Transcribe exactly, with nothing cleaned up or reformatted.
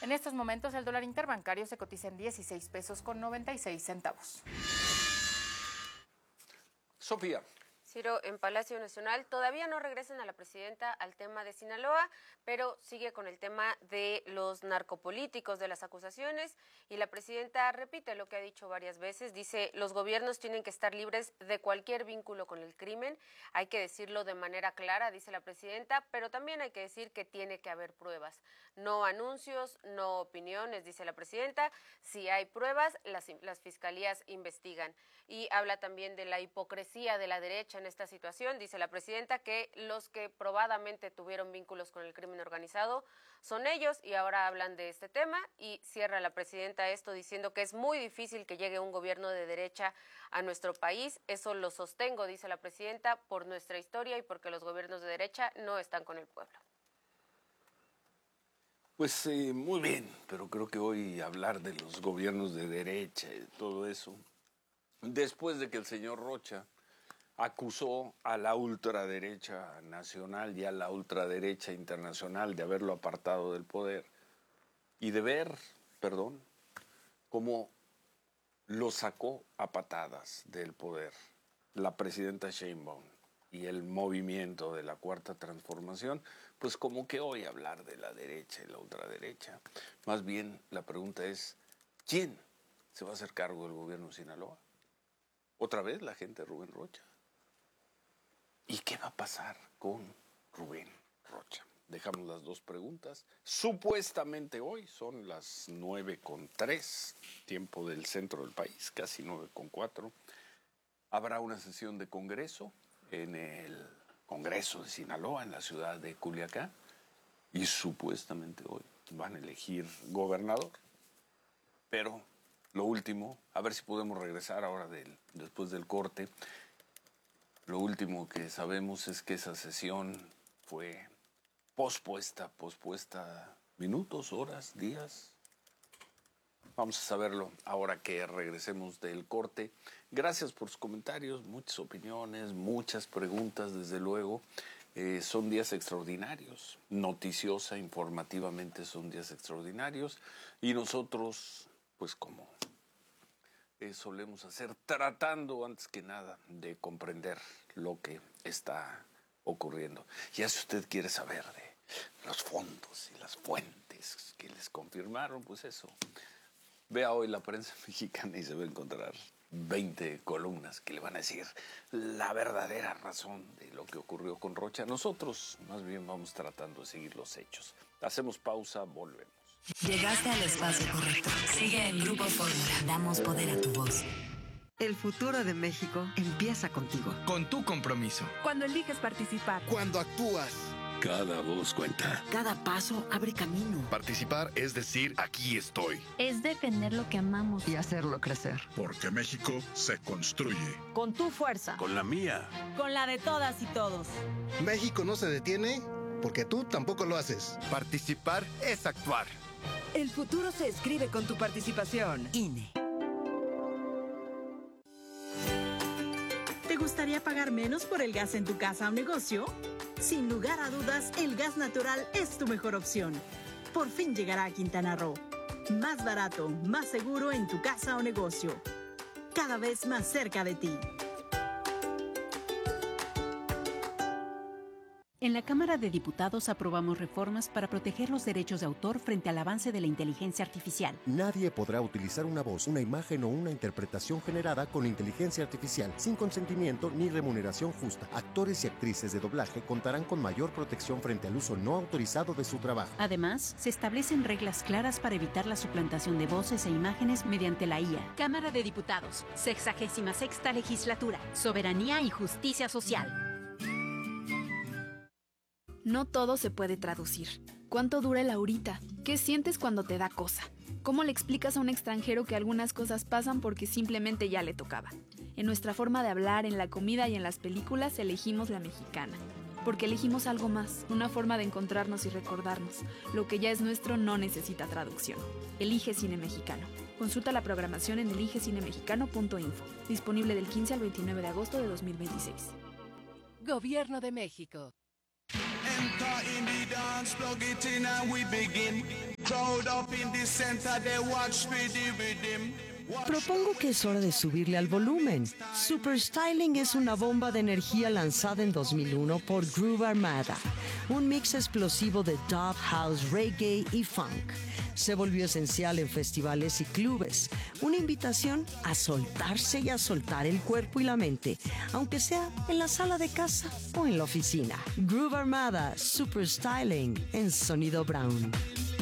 En estos momentos el dólar interbancario se cotiza en dieciséis pesos con noventa y seis centavos. Sofía. Ciro, en Palacio Nacional todavía no regresan a la presidenta al tema de Sinaloa, pero sigue con el tema de los narcopolíticos, de las acusaciones, y la presidenta repite lo que ha dicho varias veces, dice, los gobiernos tienen que estar libres de cualquier vínculo con el crimen, hay que decirlo de manera clara, dice la presidenta, pero también hay que decir que tiene que haber pruebas, no anuncios, no opiniones, dice la presidenta, si hay pruebas, las, las fiscalías investigan, y habla también de la hipocresía de la derecha en esta situación, dice la presidenta que los que probadamente tuvieron vínculos con el crimen organizado son ellos y ahora hablan de este tema y cierra la presidenta esto diciendo que es muy difícil que llegue un gobierno de derecha a nuestro país, eso lo sostengo, dice la presidenta, por nuestra historia y porque los gobiernos de derecha no están con el pueblo. Pues eh, muy bien, pero creo que hoy hablar de los gobiernos de derecha y todo eso, después de que el señor Rocha acusó a la ultraderecha nacional y a la ultraderecha internacional de haberlo apartado del poder y de ver, perdón, cómo lo sacó a patadas del poder la presidenta Sheinbaum y el movimiento de la Cuarta Transformación, pues como que hoy hablar de la derecha y la ultraderecha. Más bien la pregunta es, ¿quién se va a hacer cargo del gobierno de Sinaloa? ¿Otra vez la gente de Rubén Rocha? ¿Y qué va a pasar con Rubén Rocha? Dejamos las dos preguntas. Supuestamente hoy son las nueve con tres, tiempo del centro del país, casi nueve con cuatro. Habrá una sesión de congreso en el Congreso de Sinaloa, en la ciudad de Culiacán, y supuestamente hoy van a elegir gobernador. Pero lo último, a ver si podemos regresar ahora del, después del corte. Lo último que sabemos es que esa sesión fue pospuesta, pospuesta minutos, horas, días. Vamos a saberlo ahora que regresemos del corte. Gracias por sus comentarios, muchas opiniones, muchas preguntas, desde luego. Eh, son días extraordinarios, noticiosa, informativamente son días extraordinarios. Y nosotros, pues como Eh, solemos hacer, tratando antes que nada de comprender lo que está ocurriendo. Ya si usted quiere saber de los fondos y las fuentes que les confirmaron, pues eso, vea hoy la prensa mexicana y se va a encontrar veinte columnas que le van a decir la verdadera razón de lo que ocurrió con Rocha. Nosotros más bien vamos tratando de seguir los hechos. Hacemos pausa, volvemos. Llegaste al espacio correcto. Sigue en Grupo Fórmula. Damos poder a tu voz. El futuro de México empieza contigo. Con tu compromiso. Cuando eliges participar. Cuando actúas. Cada voz cuenta. Cada paso abre camino. Participar es decir, aquí estoy. Es defender lo que amamos. Y hacerlo crecer. Porque México se construye. Con tu fuerza. Con la mía. Con la de todas y todos. México no se detiene porque tú tampoco lo haces. Participar es actuar. El futuro se escribe con tu participación. I N E. ¿Te gustaría pagar menos por el gas en tu casa o negocio? Sin lugar a dudas, el gas natural es tu mejor opción. Por fin llegará a Quintana Roo. Más barato, más seguro en tu casa o negocio. Cada vez más cerca de ti. En la Cámara de Diputados aprobamos reformas para proteger los derechos de autor frente al avance de la inteligencia artificial. Nadie podrá utilizar una voz, una imagen o una interpretación generada con inteligencia artificial sin consentimiento ni remuneración justa. Actores y actrices de doblaje contarán con mayor protección frente al uso no autorizado de su trabajo. Además, se establecen reglas claras para evitar la suplantación de voces e imágenes mediante la I A. Cámara de Diputados, sexagésima sexta legislatura, soberanía y justicia social. No todo se puede traducir. ¿Cuánto dura el ahorita? ¿Qué sientes cuando te da cosa? ¿Cómo le explicas a un extranjero que algunas cosas pasan porque simplemente ya le tocaba? En nuestra forma de hablar, en la comida y en las películas elegimos la mexicana. Porque elegimos algo más, una forma de encontrarnos y recordarnos. Lo que ya es nuestro no necesita traducción. Elige Cine Mexicano. Consulta la programación en elige cine mexicano punto info. Disponible del quince al veintinueve de agosto de dos mil veintiséis. Gobierno de México. Enter in the dance, plug it in and we begin. Propongo que es hora de subirle al volumen. Super Styling es una bomba de energía lanzada en dos mil uno por Groove Armada, un mix explosivo de dub, house, reggae y funk. Se volvió esencial en festivales y clubes, una invitación a soltarse y a soltar el cuerpo y la mente, aunque sea en la sala de casa o en la oficina. Groove Armada, Super Styling en Sonido Brown.